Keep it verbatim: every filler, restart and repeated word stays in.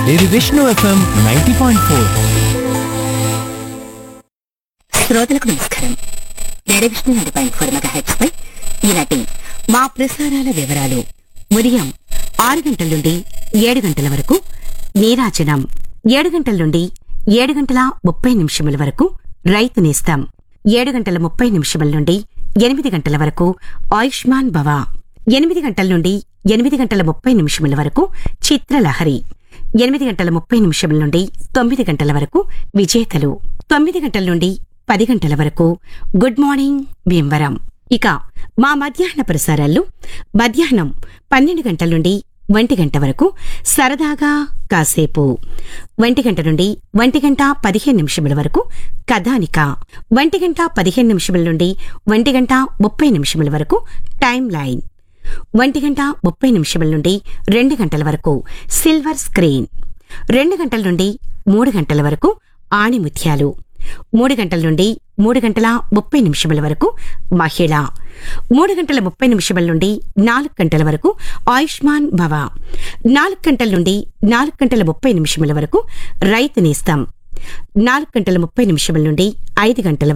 ఇది Vishnu FM ninety point four. శ్రోతలకు నమస్కారం. Radio Vishnu ninety point four mega hertz పై ఈనాటి మా ప్రసారాల వివరాలు. ఉదయం ఆరు గంటల నుండి ఏడు గంటల వరకు నీరాజనం, ఏడు గంటల నుండి ఏడు గంటల ముప్పై నిమిషముల వరకు రైతు నేస్తం, ఏడు గంటల ముప్పై నిమిషముల నుండి ఎనిమిది గంటల వరకు ఆయుష్మాన్ భవ, ఎనిమిది గంటల నుండి ఎనిమిది గంటల ముప్పై నిమిషముల వరకు చిత్రలహరి, ఎనిమిది గంటల ముప్పై నిమిషముల నుండి తొమ్మిది గంటల వరకు విజేతలు, తొమ్మిది గంటల నుండి పది గంటల వరకు గుడ్ మార్నింగ్ భీమవరం. ఇక మా మధ్యాహ్న ప్రసారాల్లో మధ్యాహ్నం పన్నెండు గంటల నుండి ఒంటి గంట వరకు సరదాగా కాసేపు, ఒంటి గంట నుండి ఒంటి గంట పదిహేను నిమిషముల వరకు కథానిక, ఒంటి గంట పదిహేను నిమిషముల నుండి ఒంటి గంట ముప్పై నిమిషముల వరకు టైమ్ లైన్, ఒంటి గంట ముప్పై నిమిషముల నుండి రెండు గంటల వరకు సిల్వర్ స్క్రీన్, రెండు గంటల నుండి మూడు గంటల వరకు ఆణిముత్యాలు, మూడు గంటల నుండి మూడు గంటల ముప్పై నిమిషముల వరకు మహిళ, మూడు గంటల ముప్పై నిమిషముల నుండి నాలుగు గంటల వరకు ఆయుష్మాన్ భవ, నాలుగు గంటల నుండి నాలుగు గంటల ముప్పై నిమిషముల వరకు రైతు నేస్తం, నాలుగు గంటల ముప్పై నిమిషముల నుండి ఐదు గంటల